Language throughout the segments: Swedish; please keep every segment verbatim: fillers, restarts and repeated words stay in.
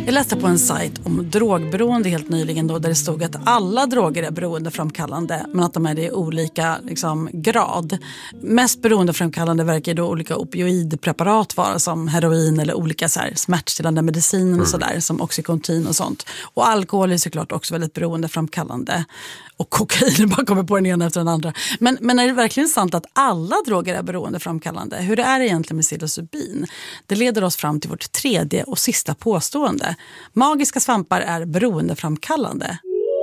Jag läste på en sajt om drogberoende helt nyligen då, där det stod att alla droger är beroendeframkallande, men att de är det i olika liksom, grad. Mest beroendeframkallande verkar då olika opioidpreparat vara, som heroin eller olika så här, smärtstillande mediciner mm. och sådär, som Oxycontin och sånt. Och alkohol är såklart också väldigt beroendeframkallande. Och kokain bara kommer på den ena efter den andra. Men, men är det verkligen sant att alla droger är beroendeframkallande? Hur är det egentligen med psilocybin? Det leder oss fram till vårt tredje och sista påstående. Magiska svampar är beroendeframkallande.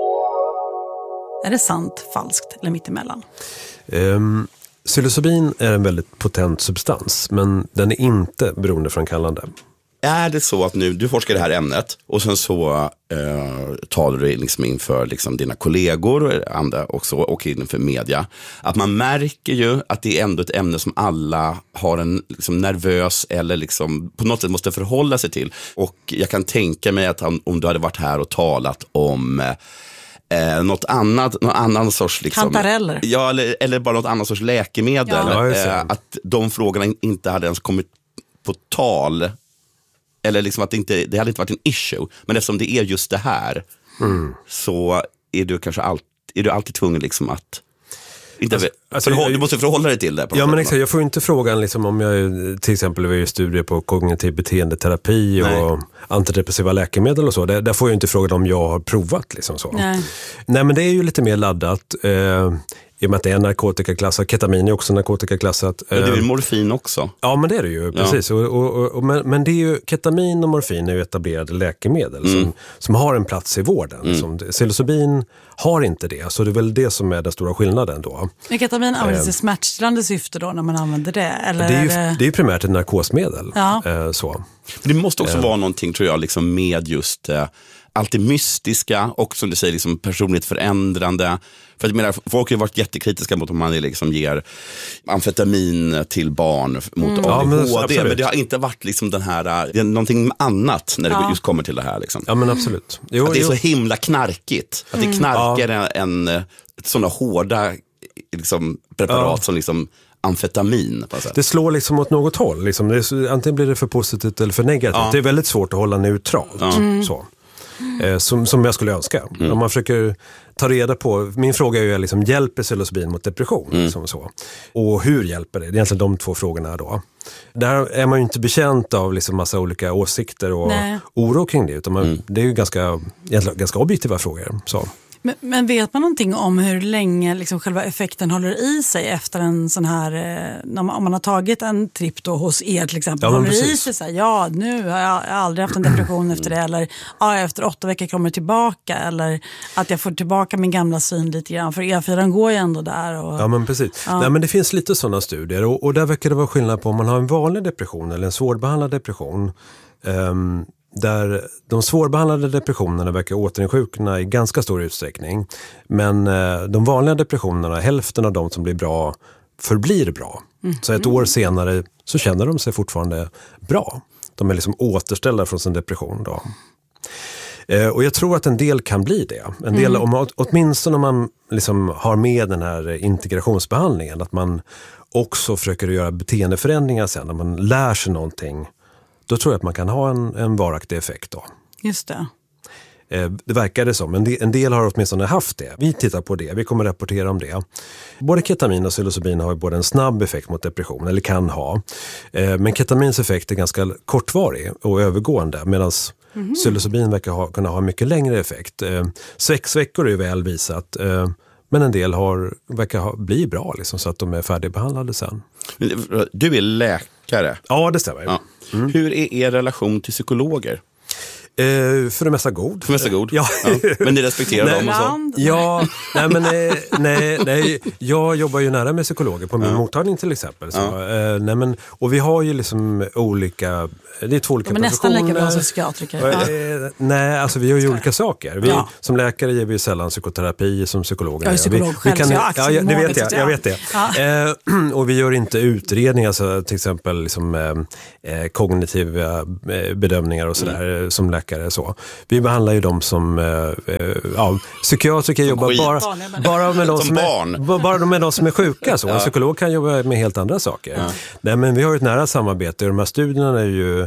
Är det sant, falskt eller mittemellan? Um, psilocybin är en väldigt potent substans, men den är inte beroendeframkallande. Är det så att nu, du forskar det här ämnet och sen så eh, talar du liksom inför liksom dina kollegor och andra också, och inför media, att man märker ju att det är ändå ett ämne som alla har en liksom nervös eller liksom på något sätt måste förhålla sig till. Och jag kan tänka mig att han, om du hade varit här och talat om Eh, något annat, någon annan sorts liksom, kantareller. Ja, eller, eller bara något annat sorts läkemedel, ja. eh, att de frågorna inte hade ens kommit på tal. Eller liksom att det, inte, det hade inte varit en issue. Men eftersom det är just det här mm. så är du kanske alltid, är du alltid tvungen liksom att inte, alltså, alltså, förhåll, du måste förhålla dig till det. Ja, men exakt, jag får inte frågan liksom, om jag till exempel är i studier på kognitiv beteendeterapi Nej. och antidepressiva läkemedel och så. Där, där får jag inte frågan om jag har provat. Liksom så. Nej. Nej, men det är ju lite mer laddat. Eh, I och med att det är narkotikaklassat. Ketamin är också narkotikaklassat. Men det är ju morfin också. Ja, men det är det ju. Precis. Ja. Och, och, och, men, men det är ju, ketamin och morfin är ju etablerade läkemedel mm. som, som har en plats i vården. Mm. Som, psilocybin har inte det. Så det är väl det som är den stora skillnaden då. Men ketamin används i smärtstillande syfte då när man använder det? Eller det är ju, är det... det är ju primärt ett narkosmedel. Ja. Eh, så. Men det måste också eh. vara någonting, tror jag, liksom med just... Eh, allt det mystiska och som du säger liksom personligt förändrande. För jag menar, folk har ju varit jättekritiska mot om man liksom ger amfetamin till barn mot mm. A D H D. Ja, men, men det har inte varit liksom den här, det är någonting annat när det ja. just kommer till det här. Liksom. Ja, men absolut. Jo, att det är jo. så himla knarkigt. Att mm. det knarkar ja. en, en sådana hårda liksom, preparat ja. som liksom amfetamin. På det slår liksom åt något håll. Liksom. Det är, antingen blir det för positivt eller för negativt. Ja. Det är väldigt svårt att hålla neutralt. Ja. Mm. Så. Eh, som, som jag skulle önska. Mm. Om man försöker ta reda på, min fråga är ju liksom, hjälper psilocybin mot depression? Mm. Liksom så. Och hur hjälper det? Det är egentligen de två frågorna då. Där är man ju inte bekänt av liksom massa olika åsikter och Nej. oro kring det. Utan man, mm. det är ju ganska, ganska objektiva frågor. Så. Men, men vet man någonting om hur länge liksom själva effekten håller i sig efter en sån här, eh, om man har tagit en tripp då hos er till exempel, ja, håller det i sig så här, ja nu har jag, jag har aldrig haft en depression efter det, eller ja, efter åtta veckor kommer jag tillbaka, eller att jag får tillbaka min gamla syn lite grann, för E fyra går ju ändå där. Och, ja, men precis. Ja. Nej, men det finns lite sådana studier och, och där verkar det vara skillnad på om man har en vanlig depression eller en svårbehandlad depression. Um, där de svårbehandlade depressionerna verkar återinsjukna i ganska stor utsträckning. Men eh, de vanliga depressionerna, hälften av de som blir bra, förblir bra. Mm. Så ett år senare så känner de sig fortfarande bra. De är liksom återställda från sin depression då. Eh, och jag tror att en del kan bli det. En del, mm. om, åtminstone om man liksom har med den här integrationsbehandlingen, att man också försöker göra beteendeförändringar sen, när man lär sig någonting. Då tror jag att man kan ha en, en varaktig effekt då. Just det. Eh, det verkar det som. En del, en del har åtminstone haft det. Vi tittar på det. Vi kommer rapportera om det. Både ketamin och psilocybin har ju både en snabb effekt mot depression, eller kan ha. Eh, men ketamins effekt är ganska kortvarig och övergående, medan mm-hmm. psilocybin verkar ha, kunna ha mycket längre effekt. Eh, sex veckor är ju väl visat. Eh, men en del har, verkar ha, bli bra liksom, så att de är färdigbehandlade sen. Du är läkare. Ja, det stämmer. Ja. Mm. Hur är er relation till psykologer? Eh, för det mesta god. För det mesta god? Ja. Ja. Men ni respekterar nej, dem och så? Ja, nej men eh, nej, nej, jag jobbar ju nära med psykologer på min ja. mottagning till exempel. Så, ja. eh, nej, men, och vi har ju liksom olika, det är två olika men professioner. Nästan lika bra som psykiatriker. Ja. Eh, nej, alltså vi gör ju olika saker. Vi, ja. Som läkare ger vi sällan psykoterapi som psykologer. Jag är psykolog vi, själv, vi kan, så jag ja, ja, det vet jag, jag vet det. Ja. Eh, och vi gör inte utredningar, alltså, till exempel liksom, eh, kognitiva bedömningar och sådär mm. som läkare. Så. Vi behandlar ju dem som eh, ja, psykiatriker som jobbar bara, bara med de som, som är, bara med de som är sjuka. Så. Ja. En psykolog kan jobba med helt andra saker. Ja. Nej, men vi har ju ett nära samarbete och de här studierna är ju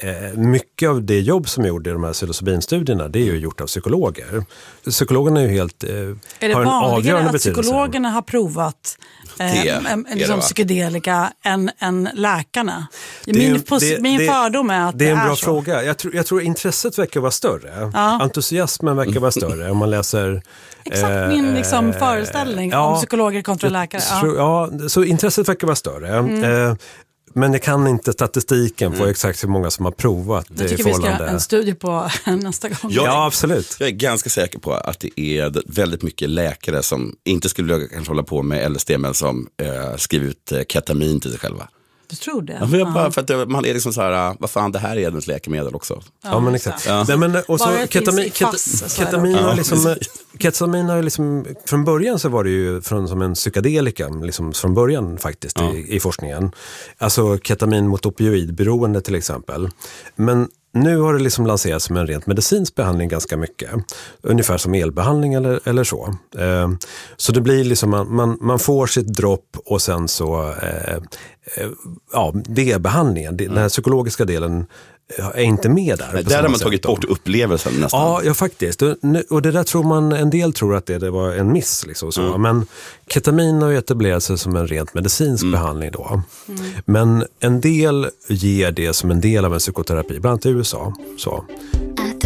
eh, mycket av det jobb som är gjort i de här psilocybinstudierna, det är ju gjort av psykologer. Psykologerna är ju helt, eh, är det har en avgörande vanligare betydelse. att psykologerna har provat eh, en, en, liksom psykedelika än, än läkarna? Min, det, det, min det, fördom är att det är en det är bra så. fråga. Jag tror, jag tror intresset verkar vara större. Ja. Entusiasmen verkar vara större om man läser... Exakt min liksom, eh, föreställning ja, om psykologer kontra läkare. Ja. Tror, ja, så intresset verkar vara större. Mm. Eh, men jag kan inte statistiken på mm. exakt hur många som har provat. Jag tycker vi ska ha en studie på nästa gång. Jag, ja, absolut. Jag är ganska säker på att det är väldigt mycket läkare som inte skulle vilja kanske hålla på med L S D, men som eh, skriver ut eh, ketamin till sig själva. Du tror det? Ja, för, jag bara, för att det, man är liksom så här, vad fan, det här är ens läkemedel också. Ja, ja men exakt. Ja. Nej, men, och så ketamin, fast, ket, ketamin har liksom, ketamin har liksom, från början så var det ju från, som en psykedelika, liksom från början faktiskt ja. i, i forskningen. Alltså ketamin mot opioidberoende till exempel. Men nu har det liksom lanserats som en rent medicinsk behandling ganska mycket. Ungefär som elbehandling eller, eller så. Eh, så det blir liksom, man, man, man får sitt dropp och sen så, eh, eh, ja, det är behandlingen. Den här psykologiska delen är inte med där. Nej, där har man tagit bort upplevelsen nästan. Ja, ja faktiskt. Och, och det där tror man, en del tror att det, det var en miss. Liksom, så. Mm. Men ketamin har ju etablerat sig som en rent medicinsk mm. behandling då. Mm. Men en del ger det som en del av en psykoterapi, bland annat i U S A. Så.